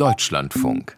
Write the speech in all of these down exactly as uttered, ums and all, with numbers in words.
Deutschlandfunk.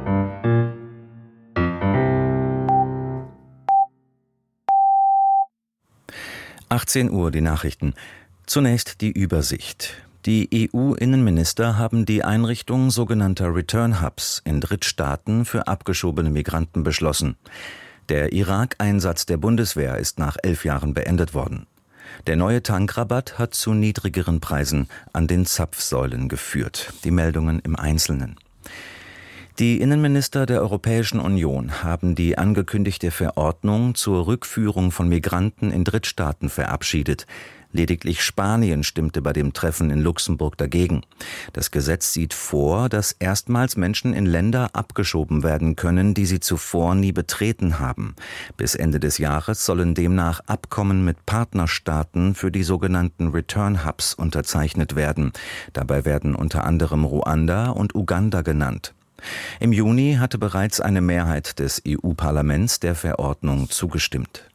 achtzehn Uhr, die Nachrichten. Zunächst die Übersicht. Die E U-Innenminister haben die Einrichtung sogenannter Return Hubs in Drittstaaten für abgeschobene Migranten beschlossen. Der Irak-Einsatz der Bundeswehr ist nach elf Jahren beendet worden. Der neue Tankrabatt hat zu niedrigeren Preisen an den Zapfsäulen geführt. Die Meldungen im Einzelnen. Die Innenminister der Europäischen Union haben die angekündigte Verordnung zur Rückführung von Migranten in Drittstaaten verabschiedet. Lediglich Spanien stimmte bei dem Treffen in Luxemburg dagegen. Das Gesetz sieht vor, dass erstmals Menschen in Länder abgeschoben werden können, die sie zuvor nie betreten haben. Bis Ende des Jahres sollen demnach Abkommen mit Partnerstaaten für die sogenannten Return Hubs unterzeichnet werden. Dabei werden unter anderem Ruanda und Uganda genannt. Im Juni hatte bereits eine Mehrheit des E U-Parlaments der Verordnung zugestimmt.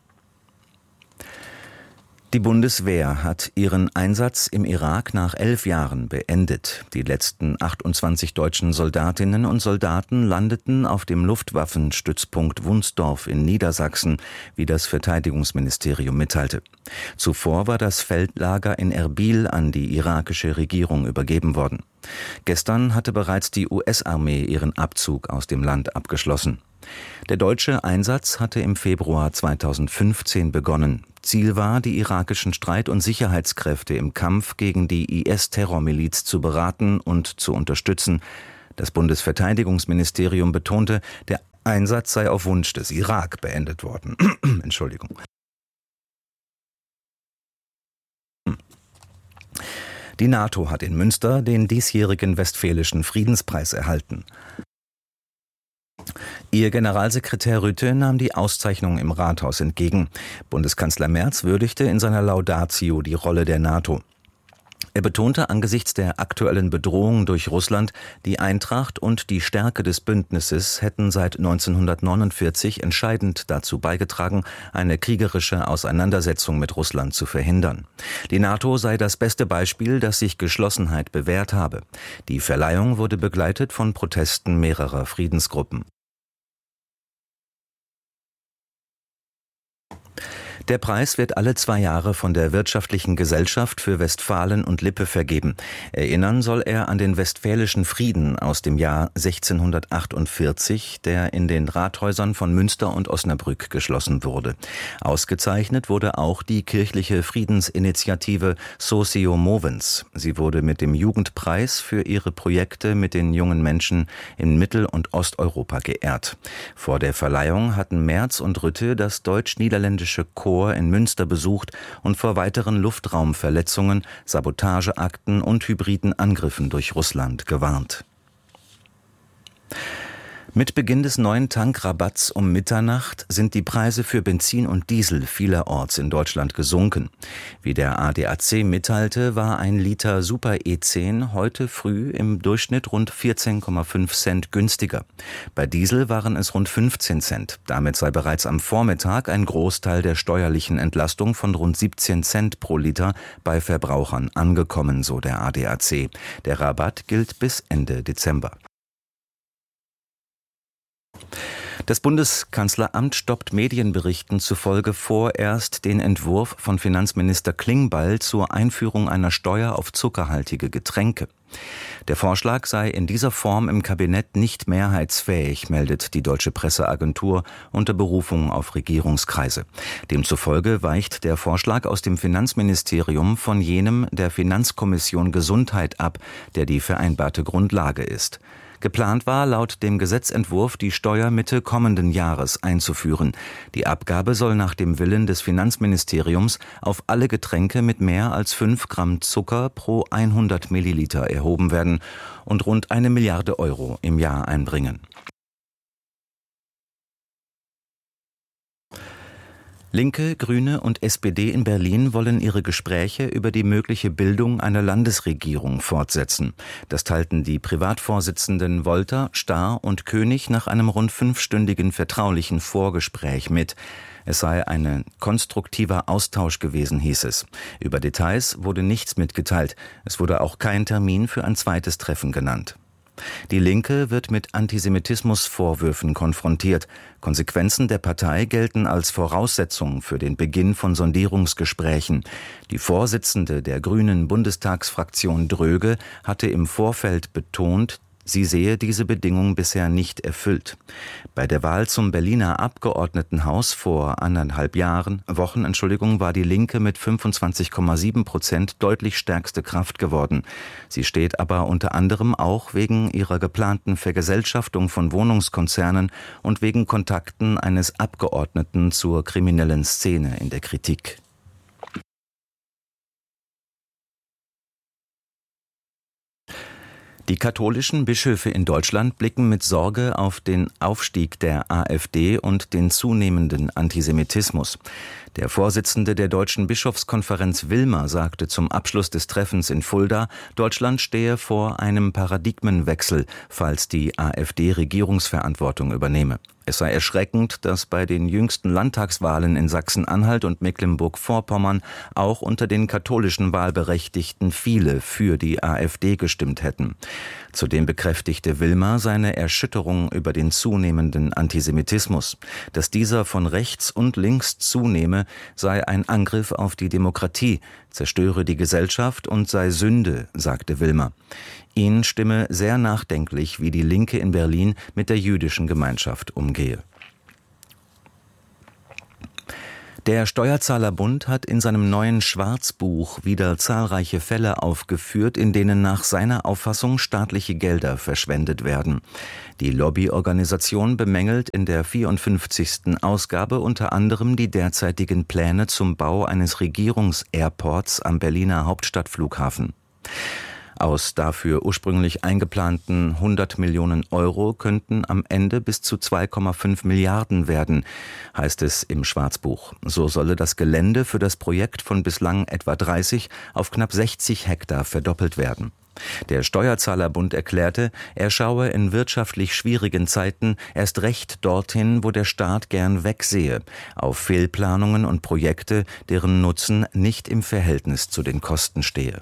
Die Bundeswehr hat ihren Einsatz im Irak nach elf Jahren beendet. Die letzten achtundzwanzig deutschen Soldatinnen und Soldaten landeten auf dem Luftwaffenstützpunkt Wunsdorf in Niedersachsen, wie das Verteidigungsministerium mitteilte. Zuvor war das Feldlager in Erbil an die irakische Regierung übergeben worden. Gestern hatte bereits die U S-Armee ihren Abzug aus dem Land abgeschlossen. Der deutsche Einsatz hatte im Februar zweitausendfünfzehn begonnen. Ziel war, die irakischen Streit- und Sicherheitskräfte im Kampf gegen die I S-Terrormiliz zu beraten und zu unterstützen. Das Bundesverteidigungsministerium betonte, der Einsatz sei auf Wunsch des Irak beendet worden. Entschuldigung. Die NATO hat in Münster den diesjährigen Westfälischen Friedenspreis erhalten. Ihr Generalsekretär Rutte nahm die Auszeichnung im Rathaus entgegen. Bundeskanzler Merz würdigte in seiner Laudatio die Rolle der NATO. Er betonte angesichts der aktuellen Bedrohung durch Russland, die Eintracht und die Stärke des Bündnisses hätten seit neunzehnhundertneunundvierzig entscheidend dazu beigetragen, eine kriegerische Auseinandersetzung mit Russland zu verhindern. Die NATO sei das beste Beispiel, dass sich Geschlossenheit bewährt habe. Die Verleihung wurde begleitet von Protesten mehrerer Friedensgruppen. Der Preis wird alle zwei Jahre von der Wirtschaftlichen Gesellschaft für Westfalen und Lippe vergeben. Erinnern soll er an den Westfälischen Frieden aus dem Jahr sechzehnhundertachtundvierzig, der in den Rathäusern von Münster und Osnabrück geschlossen wurde. Ausgezeichnet wurde auch die kirchliche Friedensinitiative Socio Movens. Sie wurde mit dem Jugendpreis für ihre Projekte mit den jungen Menschen in Mittel- und Osteuropa geehrt. Vor der Verleihung hatten Merz und Rutte das deutsch-niederländische Korps in Münster besucht und vor weiteren Luftraumverletzungen, Sabotageakten und hybriden Angriffen durch Russland gewarnt. Mit Beginn des neuen Tankrabatts um Mitternacht sind die Preise für Benzin und Diesel vielerorts in Deutschland gesunken. Wie der A D A C mitteilte, war ein Liter Super E zehn heute früh im Durchschnitt rund vierzehn Komma fünf Cent günstiger. Bei Diesel waren es rund fünfzehn Cent. Damit sei bereits am Vormittag ein Großteil der steuerlichen Entlastung von rund siebzehn Cent pro Liter bei Verbrauchern angekommen, so der A D A C. Der Rabatt gilt bis Ende Dezember. Das Bundeskanzleramt stoppt Medienberichten zufolge vorerst den Entwurf von Finanzminister Klingbeil zur Einführung einer Steuer auf zuckerhaltige Getränke. Der Vorschlag sei in dieser Form im Kabinett nicht mehrheitsfähig, meldet die Deutsche Presseagentur unter Berufung auf Regierungskreise. Demzufolge weicht der Vorschlag aus dem Finanzministerium von jenem der Finanzkommission Gesundheit ab, der die vereinbarte Grundlage ist. Geplant war laut dem Gesetzentwurf, die Steuer Mitte kommenden Jahres einzuführen. Die Abgabe soll nach dem Willen des Finanzministeriums auf alle Getränke mit mehr als fünf Gramm Zucker pro hundert Milliliter erhoben werden und rund eine Milliarde Euro im Jahr einbringen. Linke, Grüne und S P D in Berlin wollen ihre Gespräche über die mögliche Bildung einer Landesregierung fortsetzen. Das teilten die Privatvorsitzenden Wolter, Stahr und König nach einem rund fünfstündigen vertraulichen Vorgespräch mit. Es sei ein konstruktiver Austausch gewesen, hieß es. Über Details wurde nichts mitgeteilt. Es wurde auch kein Termin für ein zweites Treffen genannt. Die Linke wird mit Antisemitismusvorwürfen konfrontiert. Konsequenzen der Partei gelten als Voraussetzung für den Beginn von Sondierungsgesprächen. Die Vorsitzende der Grünen Bundestagsfraktion Dröge hatte im Vorfeld betont, sie sehe diese Bedingung bisher nicht erfüllt. Bei der Wahl zum Berliner Abgeordnetenhaus vor anderthalb Jahren, Wochen, Entschuldigung, war die Linke mit fünfundzwanzig Komma sieben Prozent deutlich stärkste Kraft geworden. Sie steht aber unter anderem auch wegen ihrer geplanten Vergesellschaftung von Wohnungskonzernen und wegen Kontakten eines Abgeordneten zur kriminellen Szene in der Kritik. Die katholischen Bischöfe in Deutschland blicken mit Sorge auf den Aufstieg der AfD und den zunehmenden Antisemitismus. Der Vorsitzende der Deutschen Bischofskonferenz Wilmer sagte zum Abschluss des Treffens in Fulda, Deutschland stehe vor einem Paradigmenwechsel, falls die AfD Regierungsverantwortung übernehme. Es sei erschreckend, dass bei den jüngsten Landtagswahlen in Sachsen-Anhalt und Mecklenburg-Vorpommern auch unter den katholischen Wahlberechtigten viele für die AfD gestimmt hätten. Zudem bekräftigte Wilmer seine Erschütterung über den zunehmenden Antisemitismus. Dass dieser von rechts und links zunehme, sei ein Angriff auf die Demokratie, zerstöre die Gesellschaft und sei Sünde, sagte Wilmer. Ihn stimme sehr nachdenklich, wie die Linke in Berlin mit der jüdischen Gemeinschaft umgehe. Der Steuerzahlerbund hat in seinem neuen Schwarzbuch wieder zahlreiche Fälle aufgeführt, in denen nach seiner Auffassung staatliche Gelder verschwendet werden. Die Lobbyorganisation bemängelt in der vierundfünfzigsten Ausgabe unter anderem die derzeitigen Pläne zum Bau eines Regierungs-Airports am Berliner Hauptstadtflughafen. Aus dafür ursprünglich eingeplanten hundert Millionen Euro könnten am Ende bis zu zwei Komma fünf Milliarden werden, heißt es im Schwarzbuch. So solle das Gelände für das Projekt von bislang etwa dreißig auf knapp sechzig Hektar verdoppelt werden. Der Steuerzahlerbund erklärte, er schaue in wirtschaftlich schwierigen Zeiten erst recht dorthin, wo der Staat gern wegsehe, auf Fehlplanungen und Projekte, deren Nutzen nicht im Verhältnis zu den Kosten stehe.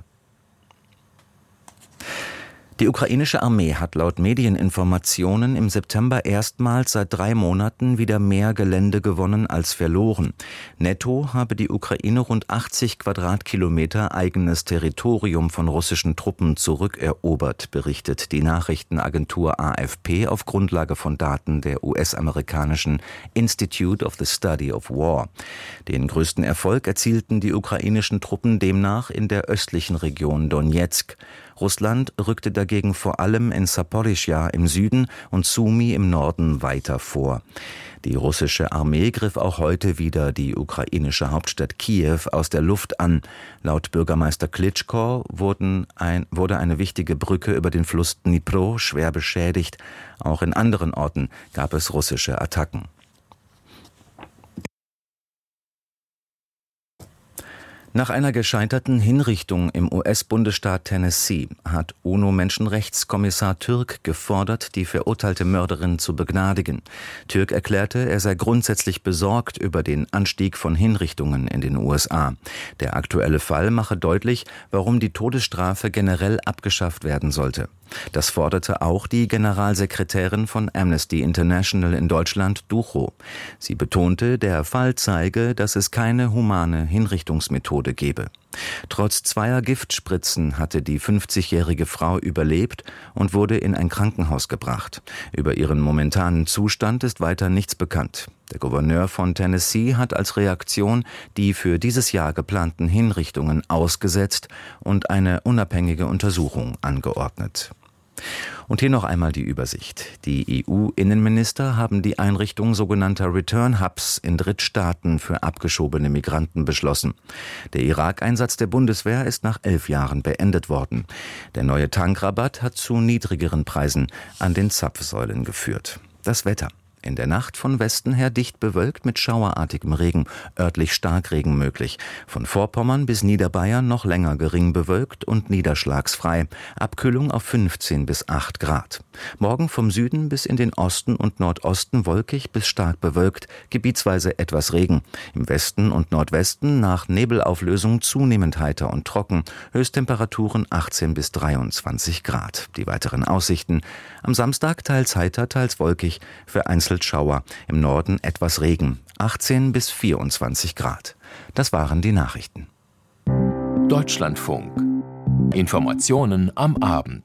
Die ukrainische Armee hat laut Medieninformationen im September erstmals seit drei Monaten wieder mehr Gelände gewonnen als verloren. Netto habe die Ukraine rund achtzig Quadratkilometer eigenes Territorium von russischen Truppen zurückerobert, berichtet die Nachrichtenagentur A F P auf Grundlage von Daten der U S-amerikanischen Institute of the Study of War. Den größten Erfolg erzielten die ukrainischen Truppen demnach in der östlichen Region Donezk. Russland rückte dagegen vor allem in Saporischschja im Süden und Sumy im Norden weiter vor. Die russische Armee griff auch heute wieder die ukrainische Hauptstadt Kiew aus der Luft an. Laut Bürgermeister Klitschko wurden ein, wurde eine wichtige Brücke über den Fluss Dnipro schwer beschädigt. Auch in anderen Orten gab es russische Attacken. Nach einer gescheiterten Hinrichtung im U S-Bundesstaat Tennessee hat UNO-Menschenrechtskommissar Türk gefordert, die verurteilte Mörderin zu begnadigen. Türk erklärte, er sei grundsätzlich besorgt über den Anstieg von Hinrichtungen in den U S A. Der aktuelle Fall mache deutlich, warum die Todesstrafe generell abgeschafft werden sollte. Das forderte auch die Generalsekretärin von Amnesty International in Deutschland, Duchow. Sie betonte, der Fall zeige, dass es keine humane Hinrichtungsmethode gebe. Trotz zweier Giftspritzen hatte die fünfzigjährige Frau überlebt und wurde in ein Krankenhaus gebracht. Über ihren momentanen Zustand ist weiter nichts bekannt. Der Gouverneur von Tennessee hat als Reaktion die für dieses Jahr geplanten Hinrichtungen ausgesetzt und eine unabhängige Untersuchung angeordnet. Und hier noch einmal die Übersicht. Die E U-Innenminister haben die Einrichtung sogenannter Return Hubs in Drittstaaten für abgeschobene Migranten beschlossen. Der Irak-Einsatz der Bundeswehr ist nach elf Jahren beendet worden. Der neue Tankrabatt hat zu niedrigeren Preisen an den Zapfsäulen geführt. Das Wetter. In der Nacht von Westen her dicht bewölkt mit schauerartigem Regen, örtlich Starkregen möglich. Von Vorpommern bis Niederbayern noch länger gering bewölkt und niederschlagsfrei. Abkühlung auf fünfzehn bis acht Grad. Morgen vom Süden bis in den Osten und Nordosten wolkig bis stark bewölkt, gebietsweise etwas Regen. Im Westen und Nordwesten nach Nebelauflösung zunehmend heiter und trocken. Höchsttemperaturen achtzehn bis dreiundzwanzig Grad. Die weiteren Aussichten: Am Samstag teils heiter, teils wolkig, vereinzelt Schauer, im Norden etwas Regen, achtzehn bis vierundzwanzig Grad. Das waren die Nachrichten. Deutschlandfunk. Informationen am Abend.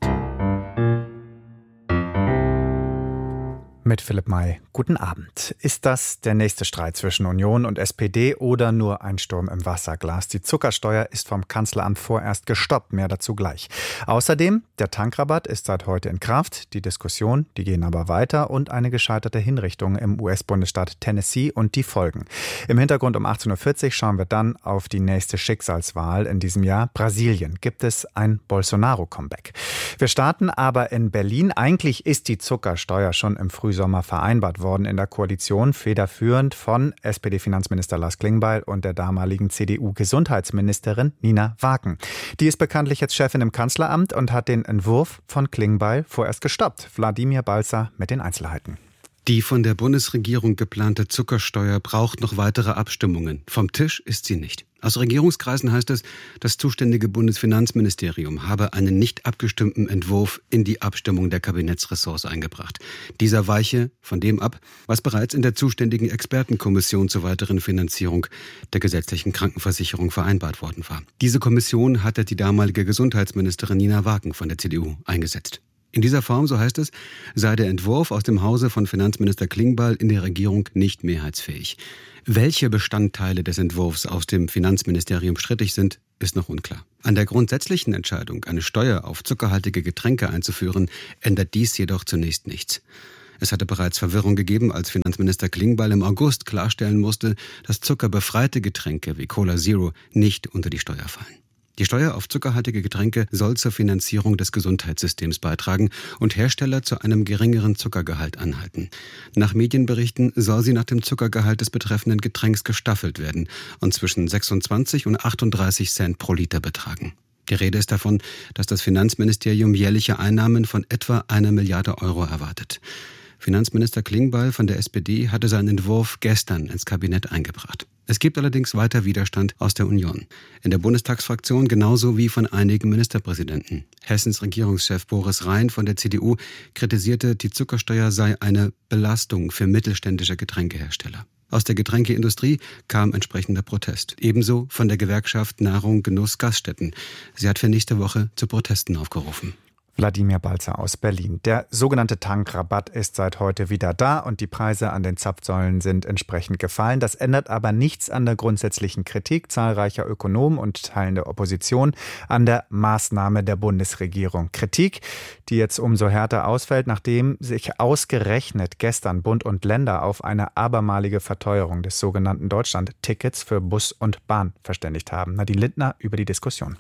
Mit Philipp May. Guten Abend. Ist das der nächste Streit zwischen Union und S P D oder nur ein Sturm im Wasserglas? Die Zuckersteuer ist vom Kanzleramt vorerst gestoppt. Mehr dazu gleich. Außerdem, der Tankrabatt ist seit heute in Kraft. Die Diskussionen, die gehen aber weiter und eine gescheiterte Hinrichtung im U S-Bundesstaat Tennessee und die Folgen. Im Hintergrund um achtzehn Uhr vierzig schauen wir dann auf die nächste Schicksalswahl in diesem Jahr. Brasilien. Gibt es ein Bolsonaro-Comeback? Wir starten aber in Berlin. Eigentlich ist die Zuckersteuer schon im Frühsommer vereinbart worden in der Koalition, federführend von S P D-Finanzminister Lars Klingbeil und der damaligen C D U-Gesundheitsministerin Nina Wagen. Die ist bekanntlich jetzt Chefin im Kanzleramt und hat den Entwurf von Klingbeil vorerst gestoppt. Wladimir Balzer mit den Einzelheiten. Die von der Bundesregierung geplante Zuckersteuer braucht noch weitere Abstimmungen. Vom Tisch ist sie nicht. Aus Regierungskreisen heißt es, das zuständige Bundesfinanzministerium habe einen nicht abgestimmten Entwurf in die Abstimmung der Kabinettsressorts eingebracht. Dieser weiche von dem ab, was bereits in der zuständigen Expertenkommission zur weiteren Finanzierung der gesetzlichen Krankenversicherung vereinbart worden war. Diese Kommission hatte die damalige Gesundheitsministerin Nina Wagen von der C D U eingesetzt. In dieser Form, so heißt es, sei der Entwurf aus dem Hause von Finanzminister Klingbeil in der Regierung nicht mehrheitsfähig. Welche Bestandteile des Entwurfs aus dem Finanzministerium strittig sind, ist noch unklar. An der grundsätzlichen Entscheidung, eine Steuer auf zuckerhaltige Getränke einzuführen, ändert dies jedoch zunächst nichts. Es hatte bereits Verwirrung gegeben, als Finanzminister Klingbeil im August klarstellen musste, dass zuckerbefreite Getränke wie Cola Zero nicht unter die Steuer fallen. Die Steuer auf zuckerhaltige Getränke soll zur Finanzierung des Gesundheitssystems beitragen und Hersteller zu einem geringeren Zuckergehalt anhalten. Nach Medienberichten soll sie nach dem Zuckergehalt des betreffenden Getränks gestaffelt werden und zwischen sechsundzwanzig und achtunddreißig Cent pro Liter betragen. Die Rede ist davon, dass das Finanzministerium jährliche Einnahmen von etwa einer Milliarde Euro erwartet. Finanzminister Klingbeil von der S P D hatte seinen Entwurf gestern ins Kabinett eingebracht. Es gibt allerdings weiter Widerstand aus der Union. In der Bundestagsfraktion genauso wie von einigen Ministerpräsidenten. Hessens Regierungschef Boris Rhein von der C D U kritisierte, die Zuckersteuer sei eine Belastung für mittelständische Getränkehersteller. Aus der Getränkeindustrie kam entsprechender Protest. Ebenso von der Gewerkschaft Nahrung, Genuss, Gaststätten. Sie hat für nächste Woche zu Protesten aufgerufen. Wladimir Balzer aus Berlin. Der sogenannte Tankrabatt ist seit heute wieder da und die Preise an den Zapfsäulen sind entsprechend gefallen. Das ändert aber nichts an der grundsätzlichen Kritik zahlreicher Ökonomen und Teilen der Opposition an der Maßnahme der Bundesregierung. Kritik, die jetzt umso härter ausfällt, nachdem sich ausgerechnet gestern Bund und Länder auf eine abermalige Verteuerung des sogenannten Deutschland-Tickets für Bus und Bahn verständigt haben. Nadine Lindner über die Diskussion.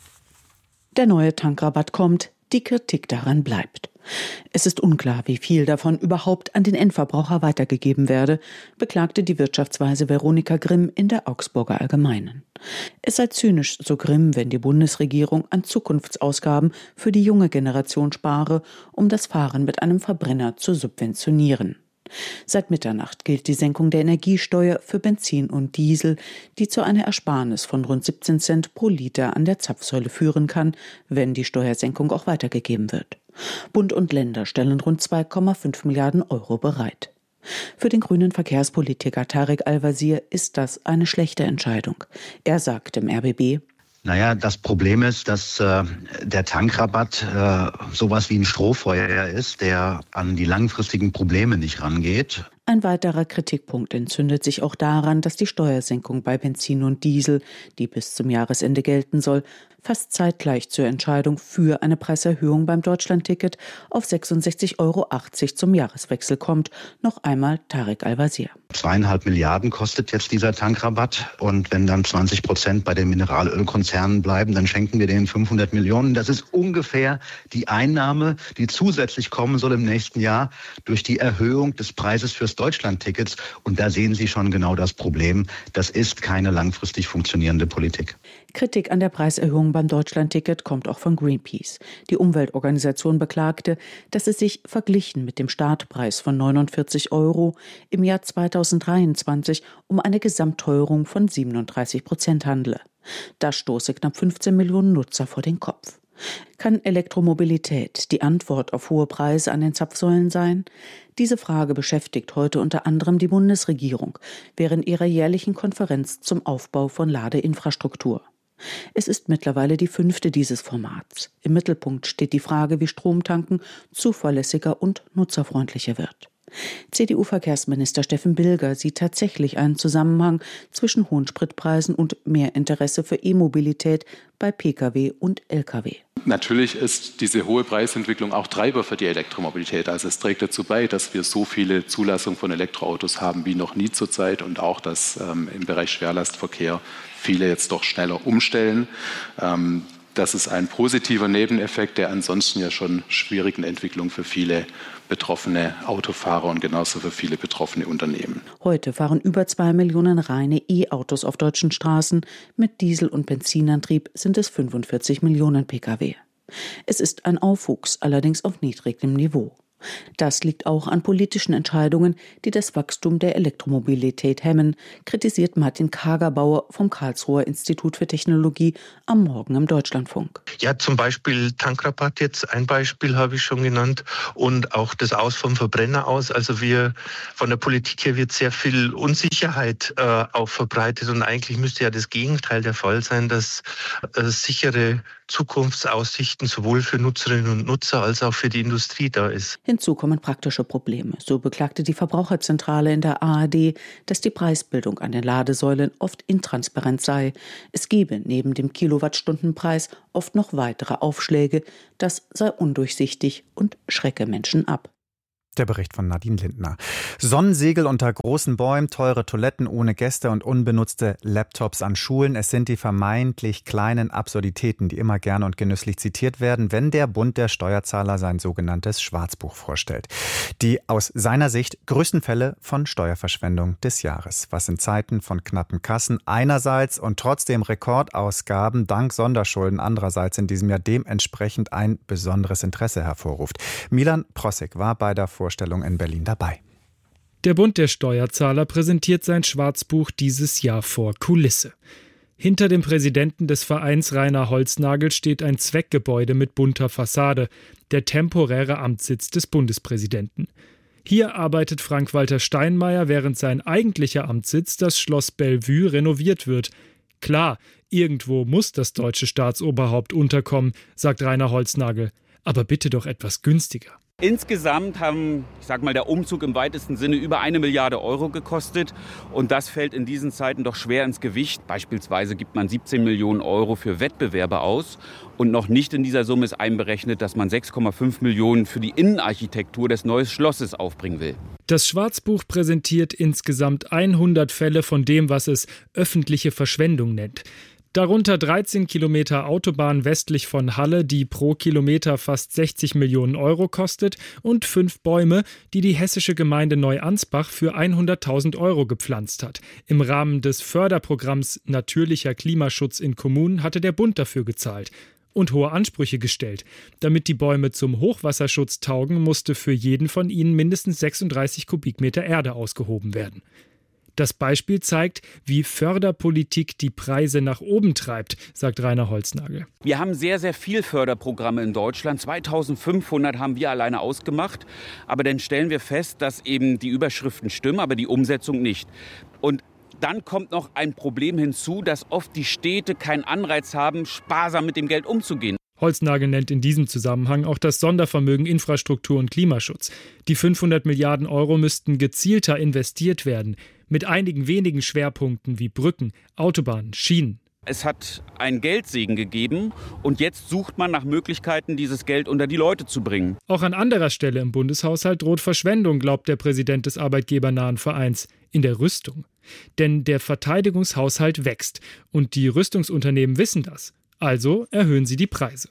Der neue Tankrabatt kommt. Die Kritik daran bleibt. Es ist unklar, wie viel davon überhaupt an den Endverbraucher weitergegeben werde, beklagte die Wirtschaftsweise Veronika Grimm in der Augsburger Allgemeinen. Es sei zynisch, so Grimm, wenn die Bundesregierung an Zukunftsausgaben für die junge Generation spare, um das Fahren mit einem Verbrenner zu subventionieren. Seit Mitternacht gilt die Senkung der Energiesteuer für Benzin und Diesel, die zu einer Ersparnis von rund siebzehn Cent pro Liter an der Zapfsäule führen kann, wenn die Steuersenkung auch weitergegeben wird. Bund und Länder stellen rund zwei Komma fünf Milliarden Euro bereit. Für den grünen Verkehrspolitiker Tarek Al-Wazir ist das eine schlechte Entscheidung. Er sagt im R B B: Naja, das Problem ist, dass äh, der Tankrabatt äh, sowas wie ein Strohfeuer ist, der an die langfristigen Probleme nicht rangeht. Ein weiterer Kritikpunkt entzündet sich auch daran, dass die Steuersenkung bei Benzin und Diesel, die bis zum Jahresende gelten soll, fast zeitgleich zur Entscheidung für eine Preiserhöhung beim Deutschlandticket auf sechsundsechzig Euro achtzig zum Jahreswechsel kommt. Noch einmal Tarek Al-Wazir. Zweieinhalb Milliarden kostet jetzt dieser Tankrabatt. Und wenn dann zwanzig Prozent bei den Mineralölkonzernen bleiben, dann schenken wir denen fünfhundert Millionen. Das ist ungefähr die Einnahme, die zusätzlich kommen soll im nächsten Jahr durch die Erhöhung des Preises fürs Deutschlandtickets. Und da sehen Sie schon genau das Problem. Das ist keine langfristig funktionierende Politik. Kritik an der Preiserhöhung beim Deutschlandticket kommt auch von Greenpeace. Die Umweltorganisation beklagte, dass es sich verglichen mit dem Startpreis von neunundvierzig Euro im Jahr zweitausenddreiundzwanzig um eine Gesamtteuerung von siebenunddreißig Prozent handle. Das stoße knapp fünfzehn Millionen Nutzer vor den Kopf. Kann Elektromobilität die Antwort auf hohe Preise an den Zapfsäulen sein? Diese Frage beschäftigt heute unter anderem die Bundesregierung während ihrer jährlichen Konferenz zum Aufbau von Ladeinfrastruktur. Es ist mittlerweile die fünfte dieses Formats. Im Mittelpunkt steht die Frage, wie Stromtanken zuverlässiger und nutzerfreundlicher wird. C D U-Verkehrsminister Steffen Bilger sieht tatsächlich einen Zusammenhang zwischen hohen Spritpreisen und mehr Interesse für E-Mobilität bei Pkw und Lkw. Natürlich ist diese hohe Preisentwicklung auch Treiber für die Elektromobilität. Also es trägt dazu bei, dass wir so viele Zulassungen von Elektroautos haben wie noch nie zurzeit und auch, dass ähm, im Bereich Schwerlastverkehr viele jetzt doch schneller umstellen. Ähm, Das ist ein positiver Nebeneffekt der ansonsten ja schon schwierigen Entwicklung für viele betroffene Autofahrer und genauso für viele betroffene Unternehmen. Heute fahren über zwei Millionen reine E-Autos auf deutschen Straßen. Mit Diesel- und Benzinantrieb sind es fünfundvierzig Millionen Pkw. Es ist ein Aufwuchs, allerdings auf niedrigem Niveau. Das liegt auch an politischen Entscheidungen, die das Wachstum der Elektromobilität hemmen, kritisiert Martin Kagerbauer vom Karlsruher Institut für Technologie am Morgen im Deutschlandfunk. Ja, zum Beispiel Tankrabatt jetzt, ein Beispiel habe ich schon genannt, und auch das Aus vom Verbrenner aus. Also wir von der Politik her wird sehr viel Unsicherheit äh, auch verbreitet und eigentlich müsste ja das Gegenteil der Fall sein, dass äh, sichere Zukunftsaussichten sowohl für Nutzerinnen und Nutzer als auch für die Industrie da ist. Hinzu kommen praktische Probleme. So beklagte die Verbraucherzentrale in der A R D, dass die Preisbildung an den Ladesäulen oft intransparent sei. Es gebe neben dem Kilowattstundenpreis oft noch weitere Aufschläge. Das sei undurchsichtig und schrecke Menschen ab. Der Bericht von Nadine Lindner. Sonnensegel unter großen Bäumen, teure Toiletten ohne Gäste und unbenutzte Laptops an Schulen. Es sind die vermeintlich kleinen Absurditäten, die immer gerne und genüsslich zitiert werden, wenn der Bund der Steuerzahler sein sogenanntes Schwarzbuch vorstellt. Die aus seiner Sicht größten Fälle von Steuerverschwendung des Jahres. Was in Zeiten von knappen Kassen einerseits und trotzdem Rekordausgaben dank Sonderschulden andererseits in diesem Jahr dementsprechend ein besonderes Interesse hervorruft. Milan Prossek war bei der Vorstellung in Berlin dabei. Der Bund der Steuerzahler präsentiert sein Schwarzbuch dieses Jahr vor Kulisse. Hinter dem Präsidenten des Vereins Rainer Holznagel steht ein Zweckgebäude mit bunter Fassade, der temporäre Amtssitz des Bundespräsidenten. Hier arbeitet Frank-Walter Steinmeier, während sein eigentlicher Amtssitz, das Schloss Bellevue, renoviert wird. Klar, irgendwo muss das deutsche Staatsoberhaupt unterkommen, sagt Rainer Holznagel, aber bitte doch etwas günstiger. Insgesamt haben, ich sag mal, der Umzug im weitesten Sinne über eine Milliarde Euro gekostet. Und das fällt in diesen Zeiten doch schwer ins Gewicht. Beispielsweise gibt man siebzehn Millionen Euro für Wettbewerbe aus. Und noch nicht in dieser Summe ist einberechnet, dass man sechs Komma fünf Millionen für die Innenarchitektur des neuen Schlosses aufbringen will. Das Schwarzbuch präsentiert insgesamt hundert Fälle von dem, was es öffentliche Verschwendung nennt. Darunter dreizehn Kilometer Autobahn westlich von Halle, die pro Kilometer fast sechzig Millionen Euro kostet, und fünf Bäume, die die hessische Gemeinde Neuansbach für hunderttausend Euro gepflanzt hat. Im Rahmen des Förderprogramms Natürlicher Klimaschutz in Kommunen hatte der Bund dafür gezahlt und hohe Ansprüche gestellt. Damit die Bäume zum Hochwasserschutz taugen, musste für jeden von ihnen mindestens sechsunddreißig Kubikmeter Erde ausgehoben werden. Das Beispiel zeigt, wie Förderpolitik die Preise nach oben treibt, sagt Rainer Holznagel. Wir haben sehr, sehr viel Förderprogramme in Deutschland. zweitausendfünfhundert haben wir alleine ausgemacht. Aber dann stellen wir fest, dass eben die Überschriften stimmen, aber die Umsetzung nicht. Und dann kommt noch ein Problem hinzu, dass oft die Städte keinen Anreiz haben, sparsam mit dem Geld umzugehen. Holznagel nennt in diesem Zusammenhang auch das Sondervermögen Infrastruktur und Klimaschutz. Die fünfhundert Milliarden Euro müssten gezielter investiert werden, mit einigen wenigen Schwerpunkten wie Brücken, Autobahnen, Schienen. Es hat einen Geldsegen gegeben und jetzt sucht man nach Möglichkeiten, dieses Geld unter die Leute zu bringen. Auch an anderer Stelle im Bundeshaushalt droht Verschwendung, glaubt der Präsident des arbeitgebernahen Vereins, in der Rüstung. Denn der Verteidigungshaushalt wächst und die Rüstungsunternehmen wissen das. Also erhöhen sie die Preise.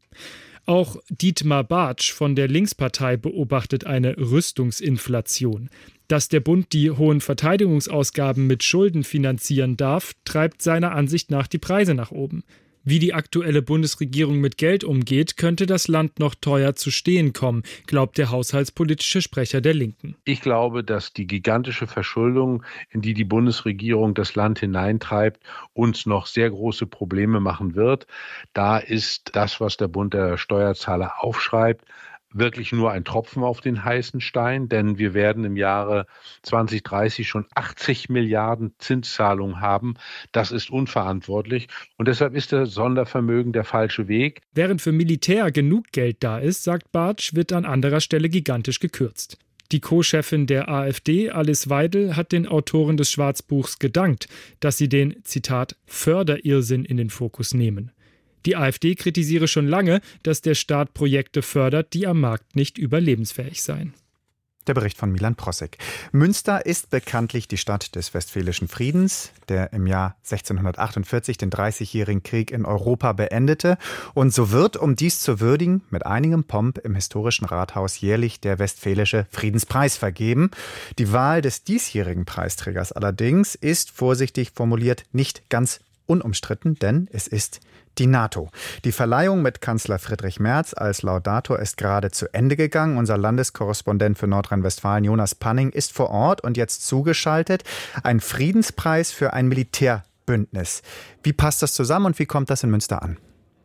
Auch Dietmar Bartsch von der Linkspartei beobachtet eine Rüstungsinflation. Dass der Bund die hohen Verteidigungsausgaben mit Schulden finanzieren darf, treibt seiner Ansicht nach die Preise nach oben. Wie die aktuelle Bundesregierung mit Geld umgeht, könnte das Land noch teuer zu stehen kommen, glaubt der haushaltspolitische Sprecher der Linken. Ich glaube, dass die gigantische Verschuldung, in die die Bundesregierung das Land hineintreibt, uns noch sehr große Probleme machen wird. Da ist das, was der Bund der Steuerzahler aufschreibt, wirklich nur ein Tropfen auf den heißen Stein, denn wir werden im Jahre zwanzig dreißig schon achtzig Milliarden Zinszahlungen haben. Das ist unverantwortlich und deshalb ist das Sondervermögen der falsche Weg. Während für Militär genug Geld da ist, sagt Bartsch, wird an anderer Stelle gigantisch gekürzt. Die Co-Chefin der AfD, Alice Weidel, hat den Autoren des Schwarzbuchs gedankt, dass sie den, Zitat, Förderirrsinn in den Fokus nehmen. Die AfD kritisiere schon lange, dass der Staat Projekte fördert, die am Markt nicht überlebensfähig seien. Der Bericht von Milan Prossek. Münster ist bekanntlich die Stadt des Westfälischen Friedens, der im Jahr sechzehnhundertachtundvierzig den Dreißigjährigen Krieg in Europa beendete. Und so wird, um dies zu würdigen, mit einigem Pomp im historischen Rathaus jährlich der Westfälische Friedenspreis vergeben. Die Wahl des diesjährigen Preisträgers allerdings ist, vorsichtig formuliert, nicht ganz unumstritten, denn es ist die NATO. Die Verleihung mit Kanzler Friedrich Merz als Laudator ist gerade zu Ende gegangen. Unser Landeskorrespondent für Nordrhein-Westfalen, Jonas Panning, ist vor Ort und jetzt zugeschaltet. Ein Friedenspreis für ein Militärbündnis. Wie passt das zusammen und wie kommt das in Münster an?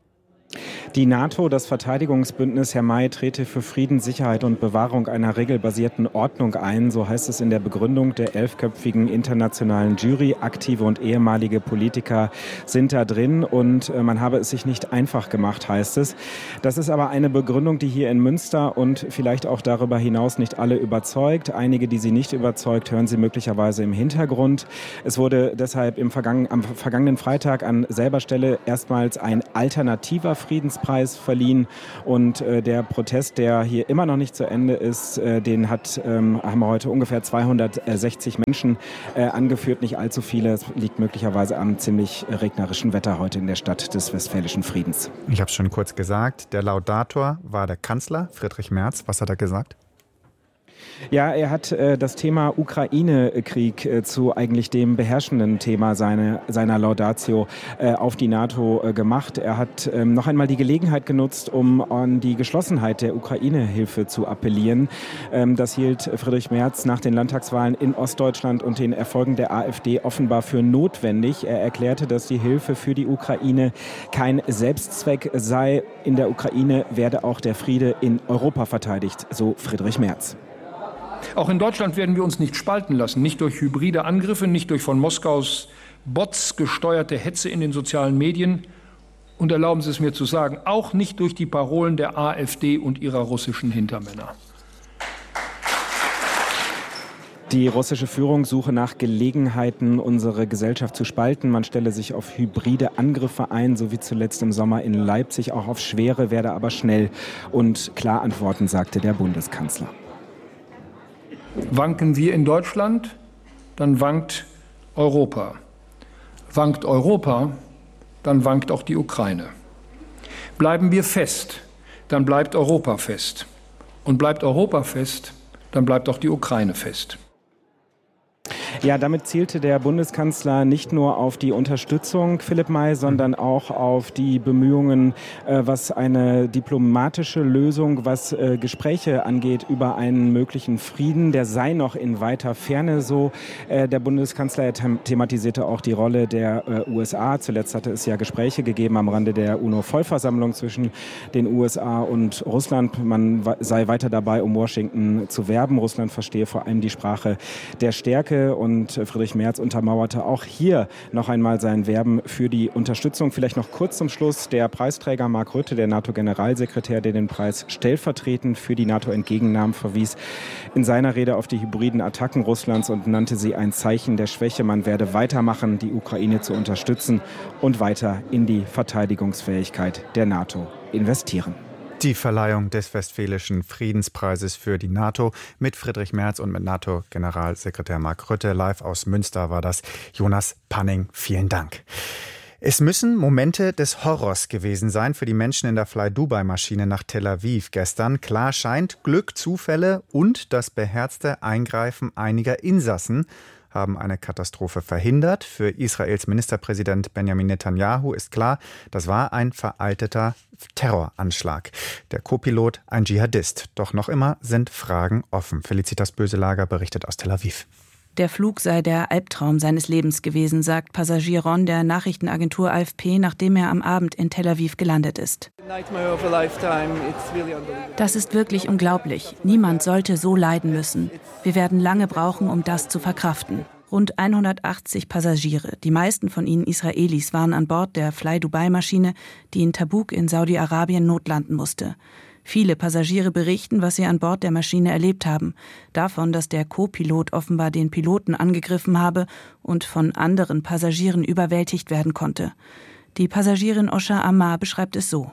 Die NATO, das Verteidigungsbündnis, Herr May, trete für Frieden, Sicherheit und Bewahrung einer regelbasierten Ordnung ein. So heißt es in der Begründung der elfköpfigen internationalen Jury. Aktive und ehemalige Politiker sind da drin und man habe es sich nicht einfach gemacht, heißt es. Das ist aber eine Begründung, die hier in Münster und vielleicht auch darüber hinaus nicht alle überzeugt. Einige, die sie nicht überzeugt, hören Sie möglicherweise im Hintergrund. Es wurde deshalb im vergangen, am vergangenen Freitag an selber Stelle erstmals ein alternativer Friedenspreis verliehen und äh, der Protest, der hier immer noch nicht zu Ende ist, äh, den hat, ähm, haben wir heute ungefähr zweihundertsechzig Menschen äh, angeführt, nicht allzu viele. Es liegt möglicherweise am ziemlich regnerischen Wetter heute in der Stadt des Westfälischen Friedens. Ich habe es schon kurz gesagt, der Laudator war der Kanzler Friedrich Merz. Was hat er gesagt? Ja, er hat äh, das Thema Ukraine-Krieg äh, zu eigentlich dem beherrschenden Thema seine, seiner Laudatio äh, auf die NATO äh, gemacht. Er hat ähm, noch einmal die Gelegenheit genutzt, um an die Geschlossenheit der Ukraine-Hilfe zu appellieren. Ähm, das hielt Friedrich Merz nach den Landtagswahlen in Ostdeutschland und den Erfolgen der AfD offenbar für notwendig. Er erklärte, dass die Hilfe für die Ukraine kein Selbstzweck sei. In der Ukraine werde auch der Friede in Europa verteidigt, so Friedrich Merz. Auch in Deutschland werden wir uns nicht spalten lassen, nicht durch hybride Angriffe, nicht durch von Moskaus Bots gesteuerte Hetze in den sozialen Medien und erlauben Sie es mir zu sagen, auch nicht durch die Parolen der AfD und ihrer russischen Hintermänner. Die russische Führung suche nach Gelegenheiten, unsere Gesellschaft zu spalten. Man stelle sich auf hybride Angriffe ein, so wie zuletzt im Sommer in Leipzig, auch auf schwere, werde aber schnell und klar antworten, sagte der Bundeskanzler. Wanken wir in Deutschland, dann wankt Europa. Wankt Europa, dann wankt auch die Ukraine. Bleiben wir fest, dann bleibt Europa fest. Und bleibt Europa fest, dann bleibt auch die Ukraine fest. Ja, damit zielte der Bundeskanzler nicht nur auf die Unterstützung Philipp May, sondern auch auf die Bemühungen, äh, was eine diplomatische Lösung, was äh, Gespräche angeht über einen möglichen Frieden. Der sei noch in weiter Ferne, so äh, der Bundeskanzler them- thematisierte auch die Rolle der äh, U S A. Zuletzt hatte es ja Gespräche gegeben am Rande der UNO-Vollversammlung zwischen den U S A und Russland. Man w- sei weiter dabei, um Washington zu werben. Russland verstehe vor allem die Sprache der Stärke. Und und Friedrich Merz untermauerte auch hier noch einmal sein Werben für die Unterstützung. Vielleicht noch kurz zum Schluss der Preisträger Mark Rutte, der NATO-Generalsekretär, der den Preis stellvertretend für die NATO entgegennahm, verwies in seiner Rede auf die hybriden Attacken Russlands und nannte sie ein Zeichen der Schwäche. Man werde weitermachen, die Ukraine zu unterstützen und weiter in die Verteidigungsfähigkeit der NATO investieren. Die Verleihung des Westfälischen Friedenspreises für die NATO mit Friedrich Merz und mit NATO-Generalsekretär Mark Rutte. Live aus Münster war das. Jonas Panning, vielen Dank. Es müssen Momente des Horrors gewesen sein für die Menschen in der Fly-Dubai-Maschine nach Tel Aviv gestern. Klar scheint, Glück, Zufälle und das beherzte Eingreifen einiger Insassen haben eine Katastrophe verhindert. Für Israels Ministerpräsident Benjamin Netanyahu ist klar, das war ein veralteter Terroranschlag. Der Co-Pilot ein Dschihadist. Doch noch immer sind Fragen offen. Felicitas Böselager berichtet aus Tel Aviv. Der Flug sei der Albtraum seines Lebens gewesen, sagt Passagier Ron der Nachrichtenagentur A F P, nachdem er am Abend in Tel Aviv gelandet ist. Das ist wirklich unglaublich. Niemand sollte so leiden müssen. Wir werden lange brauchen, um das zu verkraften. Rund hundertachtzig Passagiere, die meisten von ihnen Israelis, waren an Bord der Fly-Dubai-Maschine, die in Tabuk in Saudi-Arabien notlanden musste. Viele Passagiere berichten, was sie an Bord der Maschine erlebt haben. Davon, dass der Co-Pilot offenbar den Piloten angegriffen habe und von anderen Passagieren überwältigt werden konnte. Die Passagierin Osha Ammar beschreibt es so.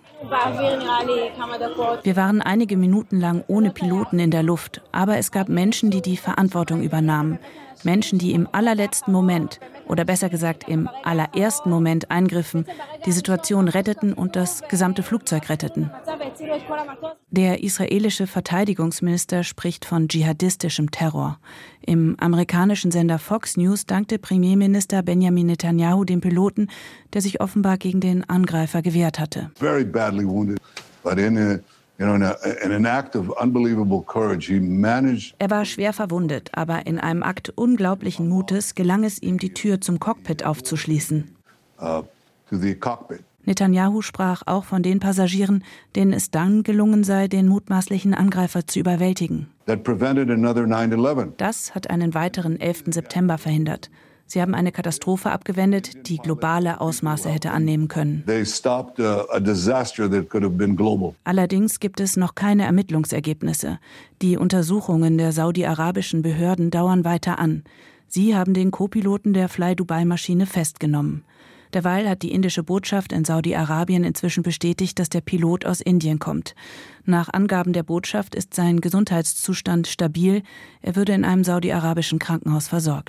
Wir waren einige Minuten lang ohne Piloten in der Luft, aber es gab Menschen, die die Verantwortung übernahmen. Menschen, die im allerletzten Moment, oder besser gesagt im allerersten Moment eingriffen, die Situation retteten und das gesamte Flugzeug retteten. Der israelische Verteidigungsminister spricht von dschihadistischem Terror. Im amerikanischen Sender Fox News dankte Premierminister Benjamin Netanyahu dem Piloten, der sich offenbar gegen den Angreifer gewehrt hatte. Very badly wounded, but in a Er war schwer verwundet, aber in einem Akt unglaublichen Mutes gelang es ihm, die Tür zum Cockpit aufzuschließen. Uh, to the cockpit. Netanyahu sprach auch von den Passagieren, denen es dann gelungen sei, den mutmaßlichen Angreifer zu überwältigen. That prevented another nine eleven. Das hat einen weiteren elften September verhindert. Sie haben eine Katastrophe abgewendet, die globale Ausmaße hätte annehmen können. They stopped a, a disaster that could have been global. Allerdings gibt es noch keine Ermittlungsergebnisse. Die Untersuchungen der saudi-arabischen Behörden dauern weiter an. Sie haben den Co-Piloten der Fly-Dubai-Maschine festgenommen. Derweil hat die indische Botschaft in Saudi-Arabien inzwischen bestätigt, dass der Pilot aus Indien kommt. Nach Angaben der Botschaft ist sein Gesundheitszustand stabil. Er würde in einem saudi-arabischen Krankenhaus versorgt.